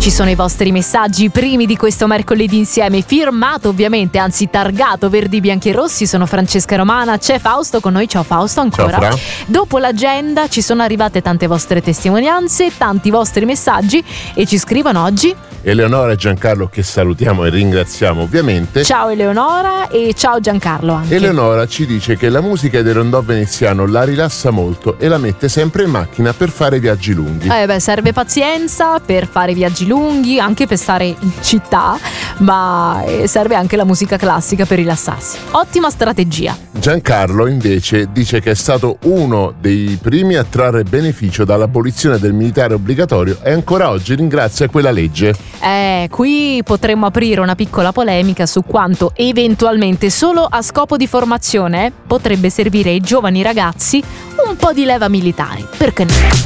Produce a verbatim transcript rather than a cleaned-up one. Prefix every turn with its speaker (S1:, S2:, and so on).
S1: Ci sono i vostri messaggi primi di questo mercoledì insieme, firmato ovviamente, anzi targato verdi, bianchi e rossi. Sono Francesca Romana, c'è Fausto con noi. Ciao Fausto ancora.
S2: Ciao, Fra.
S1: Dopo l'agenda ci sono arrivate tante vostre testimonianze, tanti vostri messaggi, e ci scrivono oggi
S2: Eleonora e Giancarlo, che salutiamo e ringraziamo ovviamente.
S1: ciao Eleonora e ciao Giancarlo anche.
S2: Eleonora ci dice che la musica del rondò veneziano la rilassa molto e la mette sempre in macchina per fare viaggi lunghi.
S1: Eh beh, serve pazienza per fare viaggi lunghi, anche per stare in città, ma eh, serve anche la musica classica per rilassarsi. Ottima strategia.
S2: Giancarlo invece dice che è stato uno dei primi a trarre beneficio dall'abolizione del militare obbligatorio e ancora oggi ringrazia quella legge.
S1: Eh, qui potremmo aprire una piccola polemica su quanto eventualmente solo a scopo di formazione potrebbe servire ai giovani ragazzi un po' di leva militare. Perché no?